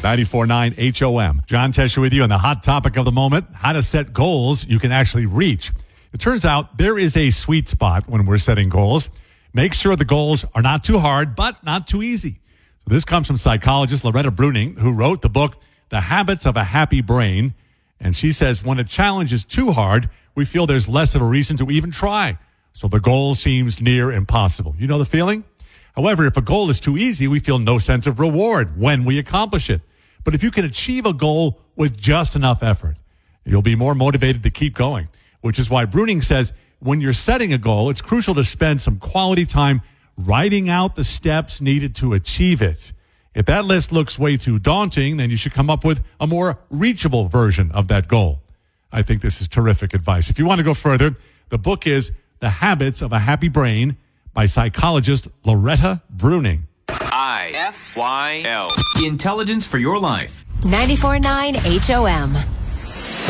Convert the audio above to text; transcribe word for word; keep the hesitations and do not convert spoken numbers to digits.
ninety-four point nine H O M. John Tesher with you on the hot topic of the moment, how to set goals you can actually reach. It turns out there is a sweet spot when we're setting goals. Make sure the goals are not too hard, but not too easy. So this comes from psychologist Loretta Bruning, who wrote the book, The Habits of a Happy Brain. And she says when a challenge is too hard, we feel there's less of a reason to even try. So the goal seems near impossible. You know the feeling? However, if a goal is too easy, we feel no sense of reward when we accomplish it. But if you can achieve a goal with just enough effort, you'll be more motivated to keep going, which is why Bruning says when you're setting a goal, it's crucial to spend some quality time writing out the steps needed to achieve it. If that list looks way too daunting, then you should come up with a more reachable version of that goal. I think this is terrific advice. If you want to go further, the book is The Habits of a Happy Brain by psychologist Loretta Bruning. I F Y L. Intelligence for your life. ninety-four point nine H O M.